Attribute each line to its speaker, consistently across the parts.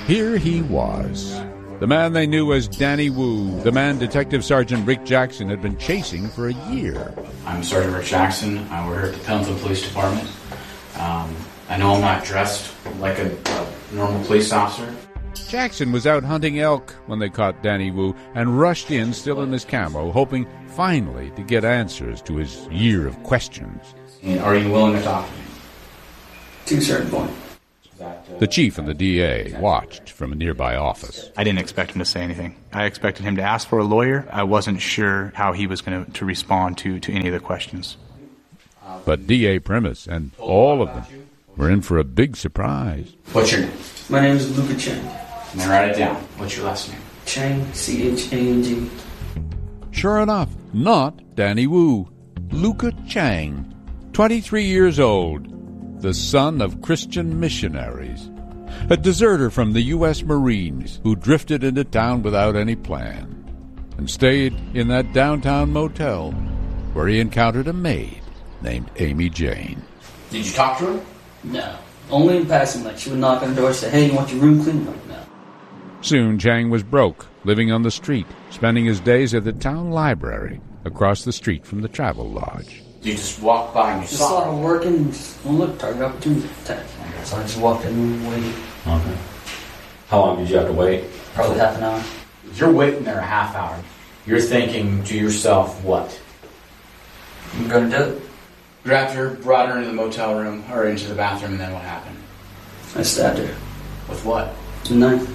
Speaker 1: Here he was, the man they knew as Danny Wu, the man Detective Sergeant Rick Jackson had been chasing for a year.
Speaker 2: I'm Sergeant Rick Jackson. We're here at the Pendleton Police Department. I know I'm not dressed like a normal police officer.
Speaker 1: Jackson was out hunting elk when they caught Danny Wu and rushed in still in his camo, hoping finally to get answers to his year of questions.
Speaker 2: And are you willing to talk to me?
Speaker 3: To a certain point.
Speaker 1: The chief and the DA watched from a nearby office.
Speaker 4: I didn't expect him to say anything. I expected him to ask for a lawyer. I wasn't sure how he was going to respond to any of the questions.
Speaker 1: But DA Primus and all of them were in for a big surprise.
Speaker 2: What's your name?
Speaker 3: My name is Luca Chang.
Speaker 2: And then write it down. What's your last name?
Speaker 3: Chang, C-H-A-N-G.
Speaker 1: Sure enough, not Danny Wu. Luca Chang, 23 years old, the son of Christian missionaries, a deserter from the U.S. Marines who drifted into town without any plan and stayed in that downtown motel where he encountered a maid named Amy Jane.
Speaker 2: Did you talk to her?
Speaker 3: No. Only in passing, like she would knock on the door and say, hey, you want your room cleaned? Like, no.
Speaker 1: Soon Chang was broke, living on the street, spending his days at the town library across the street from the travel lodge.
Speaker 2: You just walked by and you
Speaker 3: Just
Speaker 2: saw
Speaker 3: saw
Speaker 2: her.
Speaker 3: her working and just, well, look, target opportunity attack. So I just walked in and waited.
Speaker 5: Okay. How long did you have to wait?
Speaker 3: Probably half an hour.
Speaker 2: You're waiting there a half hour. You're thinking to yourself, what?
Speaker 3: I'm going to do it.
Speaker 2: Grabbed her, brought her into the motel room, or into the bathroom, and then what happened?
Speaker 3: I stabbed her.
Speaker 2: With what?
Speaker 3: The knife.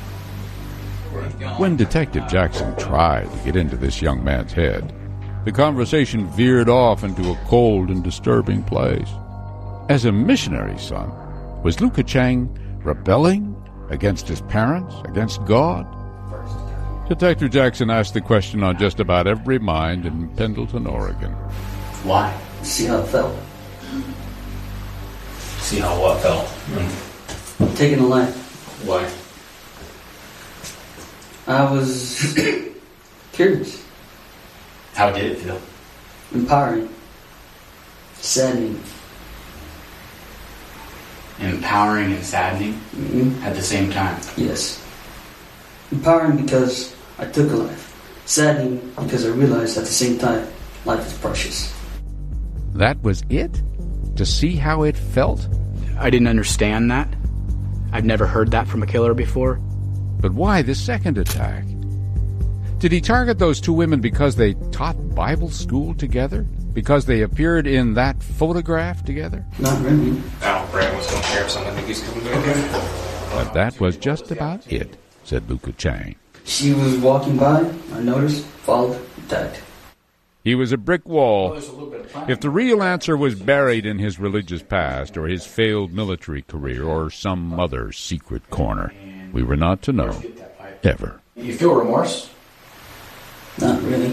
Speaker 1: When Detective Jackson tried to get into this young man's head, the conversation veered off into a cold and disturbing place. As a missionary son, was Luca Chang rebelling against his parents, against God? Detective Jackson asked the question on just about every mind in Pendleton, Oregon.
Speaker 2: Why?
Speaker 3: See how it felt.
Speaker 5: See how what felt?
Speaker 3: Taking a life.
Speaker 5: Why?
Speaker 3: I was curious.
Speaker 2: How did it feel?
Speaker 3: Empowering. Saddening.
Speaker 2: Empowering and saddening at the same time.
Speaker 3: Yes. Empowering because I took a life. Saddening because I realized at the same time life is precious.
Speaker 1: That was it? To see how it felt?
Speaker 4: I didn't understand that. I've never heard that from a killer before.
Speaker 1: But why the second attack? Did he target those two women because they taught Bible school together? Because they appeared in that photograph together?
Speaker 3: Not really.
Speaker 5: Al Brand was going to care if someone think he's coming back in.
Speaker 1: But that was just about it, said Luca Chang.
Speaker 3: She was walking by, I noticed, followed, attacked.
Speaker 1: He was a brick wall. If the real answer was buried in his religious past or his failed military career or some other secret corner, we were not to know, ever.
Speaker 2: You feel remorse?
Speaker 3: Not really.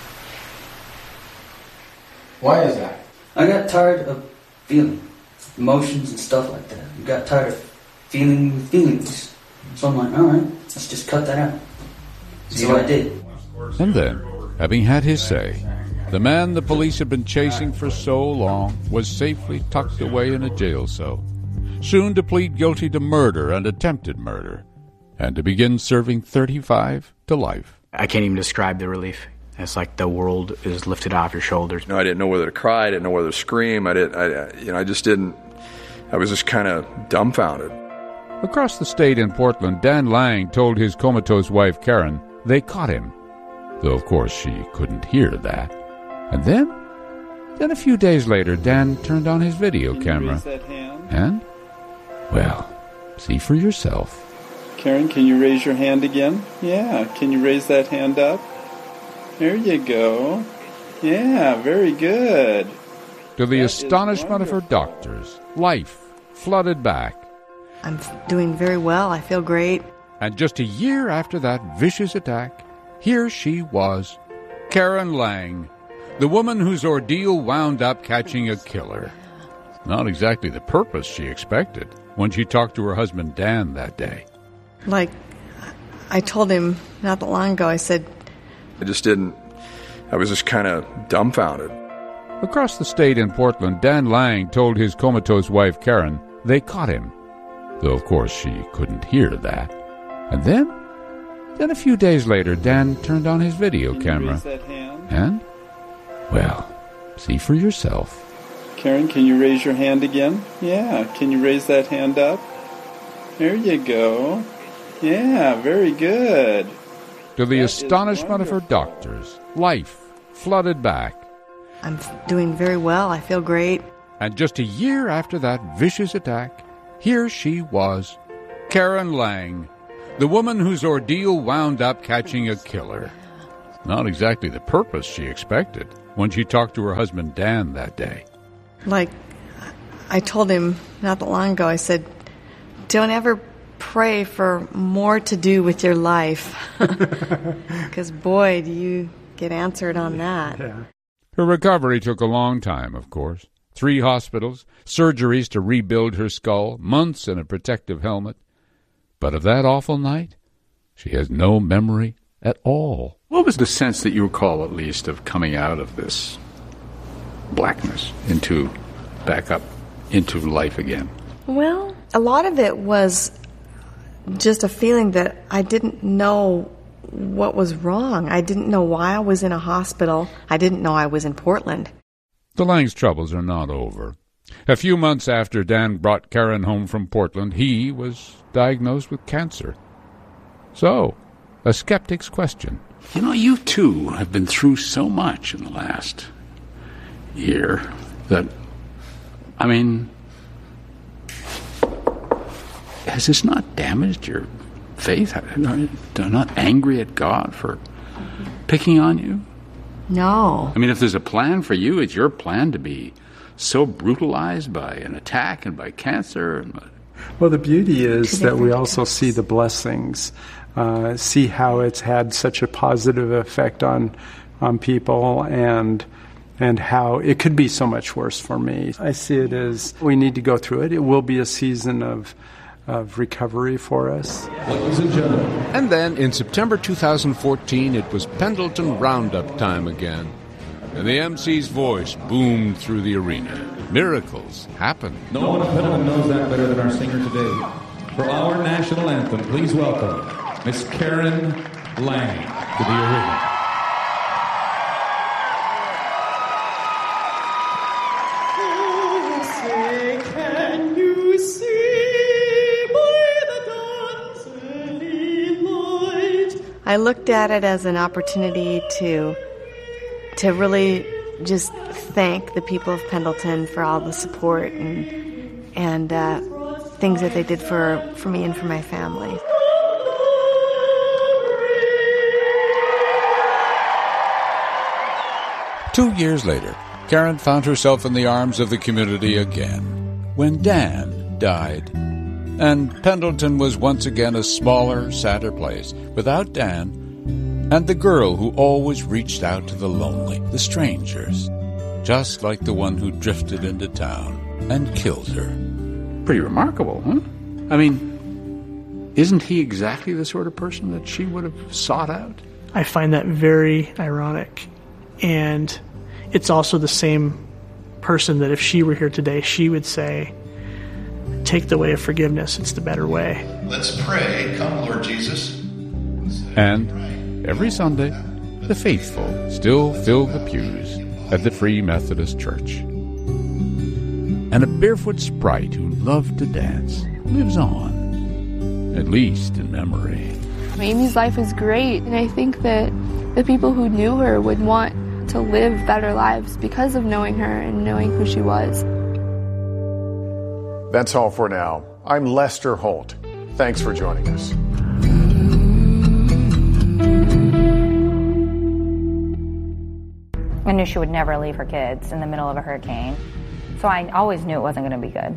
Speaker 2: Why is that?
Speaker 3: I got tired of feeling emotions and stuff like that. I got tired of feeling feelings. So I'm like, alright, let's just cut that out. So I did.
Speaker 1: And then, having had his say, the man the police had been chasing for so long was safely tucked away in a jail cell, soon to plead guilty to murder and attempted murder, and to begin serving 35 to life.
Speaker 4: I can't even describe the relief. It's like the world is lifted off your shoulders.
Speaker 6: I didn't know whether to cry. I didn't know whether to scream. I just didn't. I was just kind of dumbfounded.
Speaker 1: Across the state in Portland, Dan Lang told his comatose wife Karen they caught him, though of course she couldn't hear that. And then a few days later, Dan turned on his video camera, and, well, see for yourself.
Speaker 7: Karen, can you raise your hand again? Yeah, can you raise that hand up? There you go. Yeah, very good.
Speaker 1: To the astonishment of her doctors, life flooded back.
Speaker 8: I'm doing very well. I feel great.
Speaker 1: And just a year after that vicious attack, here she was, Karen Lang, the woman whose ordeal wound up catching a killer. Not exactly the purpose she expected when she talked to her husband Dan that day.
Speaker 8: Like, I told him not that long ago, I said,
Speaker 6: I was just kind of dumbfounded.
Speaker 1: Across the state in Portland, Dan Lang told his comatose wife Karen they caught him, though of course she couldn't hear that. And then a few days later, Dan turned on his video camera.
Speaker 7: Raise that hand.
Speaker 1: And, well, see for yourself.
Speaker 7: Karen, can you raise your hand again? Yeah, can you raise that hand up? There you go. Yeah, very good.
Speaker 1: To the
Speaker 7: That is
Speaker 1: astonishment of her
Speaker 7: wonderful.
Speaker 1: doctors, life flooded back.
Speaker 8: I'm doing very well. I feel great.
Speaker 1: And just a year after that vicious attack, here she was, Karen Lang, the woman whose ordeal wound up catching a killer. Not exactly the purpose she expected when she talked to her husband Dan that day.
Speaker 8: Like, I told him not that long ago, I said, don't ever pray for more to do with your life. Because, boy, do you get answered on that.
Speaker 7: Yeah.
Speaker 1: Her recovery took a long time, of course. 3 hospitals, surgeries to rebuild her skull, months in a protective helmet. But of that awful night, she has no memory at all. What was the sense that you recall, at least, of coming out of this blackness back up into life again?
Speaker 8: Well, a lot of it was just a feeling that I didn't know what was wrong. I didn't know why I was in a hospital. I didn't know I was in Portland.
Speaker 1: The Lang's troubles are not over. A few months after Dan brought Karen home from Portland, he was diagnosed with cancer. So, a skeptic's question.
Speaker 9: You know, you too have been through so much in the last year that, I mean, has this not damaged your faith? Are you not angry at God for picking on you?
Speaker 8: No.
Speaker 9: I mean, if there's a plan for you, it's your plan to be so brutalized by an attack and by cancer.
Speaker 7: Well, the beauty is that we also see the blessings, see how it's had such a positive effect on people, and how it could be so much worse for me. I see it as we need to go through it. It will be a season of recovery for us.
Speaker 10: Ladies and gentlemen.
Speaker 1: And then, in September 2014, it was Pendleton Roundup time again. And the MC's voice boomed through the arena. Miracles happened.
Speaker 10: No one in Pendleton knows that better than our singer today. For our national anthem, please welcome Miss Karen Lang to the arena.
Speaker 8: I looked at it as an opportunity to really just thank the people of Pendleton for all the support and things that they did for me and for my family.
Speaker 1: Two years later, Karen found herself in the arms of the community again when Dan died. And Pendleton was once again a smaller, sadder place without Dan and the girl who always reached out to the lonely, the strangers, just like the one who drifted into town and killed her.
Speaker 9: Pretty remarkable, huh? I mean, isn't he exactly the sort of person that she would have sought out?
Speaker 11: I find that very ironic. And it's also the same person that if she were here today, she would say, take the way of forgiveness. It's the better way.
Speaker 12: Let's pray. Come, Lord Jesus.
Speaker 1: And every Sunday, the faithful still fill the pews at the Free Methodist Church. And a barefoot sprite who loved to dance lives on, at least in memory.
Speaker 13: Amy's life is great, and I think that the people who knew her would want to live better lives because of knowing her and knowing who she was.
Speaker 14: That's all for now. I'm Lester Holt. Thanks for joining us.
Speaker 15: I knew she would never leave her kids in the middle of a hurricane, so I always knew it wasn't going to be good.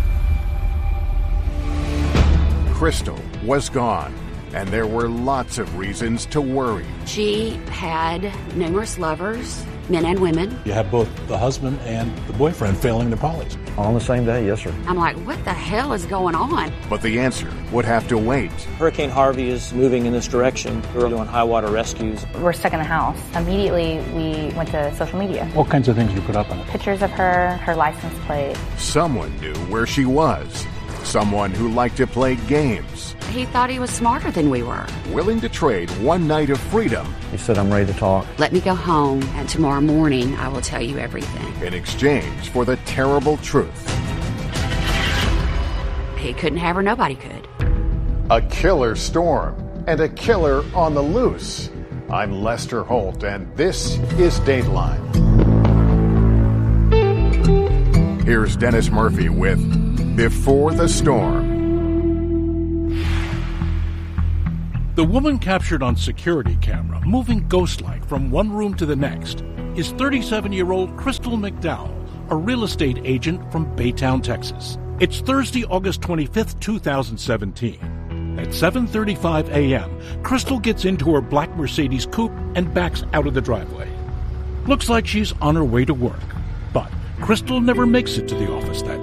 Speaker 14: Crystal was gone, and there were lots of reasons to worry.
Speaker 16: She had numerous lovers, men and women.
Speaker 17: You have both the husband and the boyfriend failing their polys.
Speaker 18: On the same day, yes, sir.
Speaker 16: I'm like, what the hell is going on?
Speaker 14: But the answer would have to wait.
Speaker 19: Hurricane Harvey is moving in this direction. We're doing high water rescues.
Speaker 15: We're stuck in the house. Immediately, we went to social media.
Speaker 17: What kinds of things you put up on it?
Speaker 15: Pictures of her license plate.
Speaker 14: Someone knew where she was. Someone who liked to play games.
Speaker 16: He thought he was smarter than we were.
Speaker 14: Willing to trade one night of freedom.
Speaker 19: He said, I'm ready to talk.
Speaker 16: Let me go home, and tomorrow morning I will tell you everything.
Speaker 14: In exchange for the terrible truth.
Speaker 16: He couldn't have her, nobody could.
Speaker 14: A killer storm and a killer on the loose. I'm Lester Holt, and this is Dateline. Here's Dennis Murphy with Before the Storm.
Speaker 17: The woman captured on security camera, moving ghost-like from one room to the next, is 37-year-old Crystal McDowell, a real estate agent from Baytown, Texas. It's Thursday, August 25th, 2017. At 7:35 a.m., Crystal gets into her black Mercedes coupe and backs out of the driveway. Looks like she's on her way to work, but Crystal never makes it to the office that